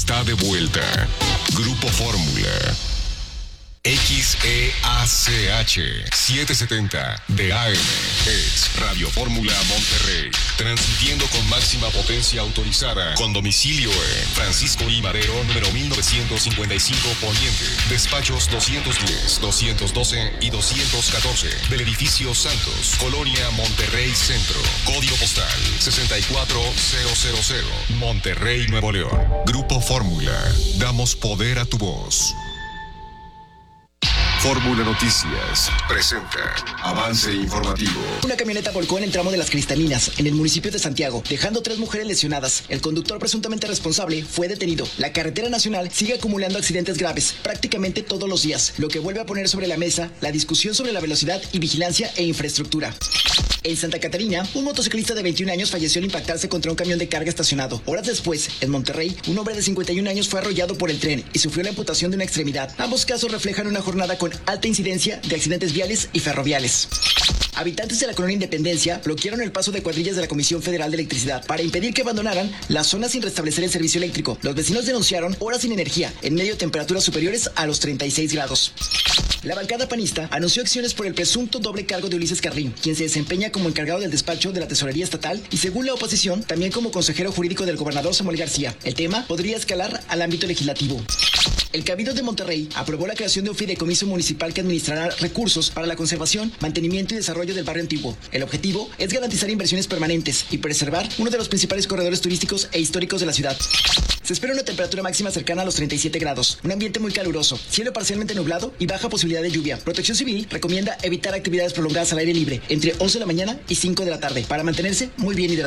está de vuelta. Grupo Fórmula. XEACH 770 de AM es Radio Fórmula Monterrey, transmitiendo con máxima potencia autorizada, con domicilio en Francisco I. Madero, número 1955 Poniente, despachos 210, 212 y 214 del edificio Santos, Colonia Monterrey Centro, código postal 64000, Monterrey, Nuevo León. Grupo Fórmula, damos poder a tu voz. Fórmula Noticias presenta avance informativo. Una camioneta volcó en el tramo de Las Cristalinas, en el municipio de Santiago, dejando 3 mujeres lesionadas. El conductor presuntamente responsable fue detenido. La carretera nacional sigue acumulando accidentes graves prácticamente todos los días, lo que vuelve a poner sobre la mesa la discusión sobre la velocidad y vigilancia e infraestructura. En Santa Catarina, un motociclista de 21 años falleció al impactarse contra un camión de carga estacionado. Horas después, en Monterrey, un hombre de 51 años fue arrollado por el tren y sufrió la amputación de una extremidad. Ambos casos reflejan una jornada con alta incidencia de accidentes viales y ferroviales. Habitantes de la colonia Independencia bloquearon el paso de cuadrillas de la Comisión Federal de Electricidad para impedir que abandonaran la zona sin restablecer el servicio eléctrico. Los vecinos denunciaron horas sin energía en medio de temperaturas superiores a los 36 grados. La bancada panista anunció acciones por el presunto doble cargo de Ulises Carrín, quien se desempeña como encargado del despacho de la Tesorería Estatal y, según la oposición, también como consejero jurídico del gobernador Samuel García. El tema podría escalar al ámbito legislativo. El Cabildo de Monterrey aprobó la creación de un fideicomiso municipal que administrará recursos para la conservación, mantenimiento y desarrollo del barrio antiguo. El objetivo es garantizar inversiones permanentes y preservar uno de los principales corredores turísticos e históricos de la ciudad. Se espera una temperatura máxima cercana a los 37 grados, un ambiente muy caluroso, cielo parcialmente nublado y baja posibilidad de lluvia. Protección Civil recomienda evitar actividades prolongadas al aire libre entre 11 de la mañana y 5 de la tarde para mantenerse muy bien hidratados.